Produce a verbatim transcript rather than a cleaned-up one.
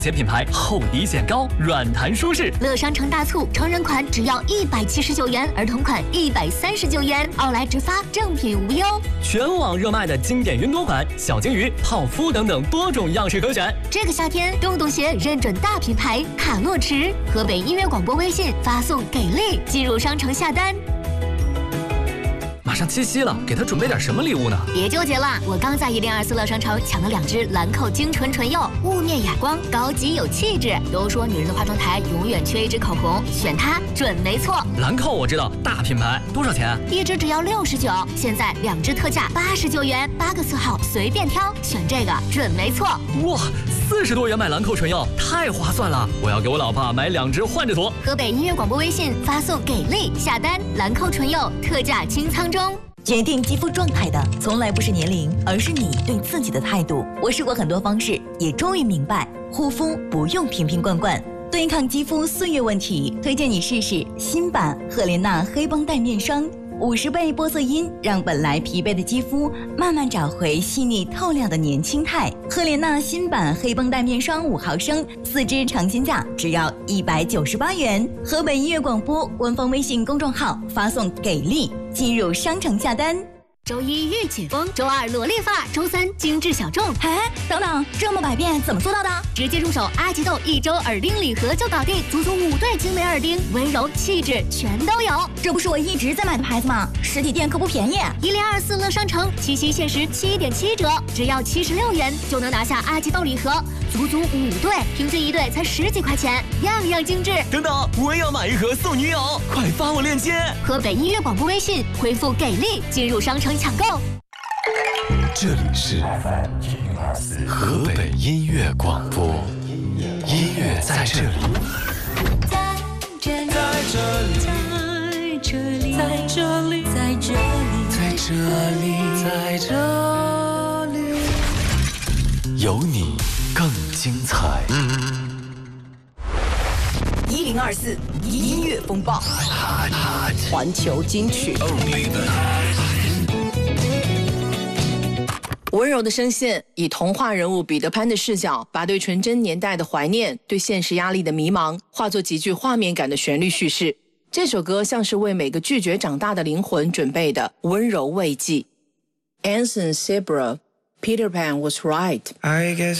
且品牌厚底显高，软弹舒适。 乐商城大促，成人款只要一百七十九元，儿童款一百三十九元，奥莱直发，正品无忧。 全网热卖的经典云朵款、小金鱼、泡芙等等多种样式可选。 这个夏天，洞洞鞋认准大品牌卡洛驰，河北音乐广播微信发送给力，进入商城下单。 马上七夕了，给他准备点什么礼物呢？ 别纠结了，我刚在一零二四乐商城抢了两支兰蔻精纯唇釉，雾面哑光，高级有气质。都说女人的化妆台永远缺一支口红，选它准没错。 兰蔻我知道，大品牌，多少钱？ 一支只要六十九，现在两支特价八十九元，八个色号随便挑，选这个准没错。 哇，四十多元买兰蔻唇釉，太划算了！我要给我老婆买两支换着涂。 河北音乐广播微信发送给力下单，兰蔻唇釉特价清仓中。 决定肌肤状态的从来不是年龄，而是你对自己的态度。我试过很多方式，也终于明白，护肤不用瓶瓶罐罐。对抗肌肤岁月问题，推荐你试试新版赫莲娜黑绷带面霜，五十倍玻色因让本来疲惫的肌肤慢慢找回细腻透亮的年轻态。赫莲娜新版黑绷带面霜五毫升，四支尝鲜价只要一百九十八元。河北音乐广播官方微信公众号发送给力，进入商城下单。 周一御姐风，周二萝莉发，周三精致小众。 哎，等等，这么百变怎么做到的？ 直接入手阿吉豆一周耳钉礼盒就搞定，足足五对精美耳钉，温柔气质全都有。 这不是我一直在买的牌子吗？实体店可不便宜。 一零二四乐商城七夕限时七点七折，只要七十六元就能拿下阿吉豆礼盒，足足五对，平均一对才十几块钱，样样精致。 等等，我也要买一盒送女友，快发我链接。 河北音乐广播微信回复给力，进入商城抢购。 这里是河北音乐广播，音乐在这里， 在这里，在这里，在这里，在这里， 在这里，在这里，有你更精彩。 一零二四音乐风暴，环球金曲。温柔的声线，以童话人物彼得潘的视角，把对纯真年代的怀念、对现实压力的迷茫，化作极具画面感的旋律叙事。这首歌像是为每个拒绝长大的灵魂准备的温柔慰藉。Anson Seabra, Peter Pan was right. I guess